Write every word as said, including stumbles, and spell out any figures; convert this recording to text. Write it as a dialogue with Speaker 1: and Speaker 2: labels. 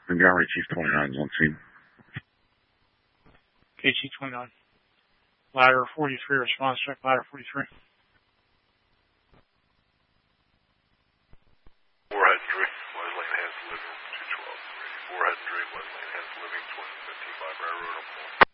Speaker 1: Montgomery Chief twenty-nine is on scene.
Speaker 2: K T twenty-nine. Ladder forty-three, response check, ladder forty-three.
Speaker 3: Forehead and Drake, Wesley and Hans living, two twelve. Forehead and Drake, Wesley and Hans living, twenty fifteen by Briar Road.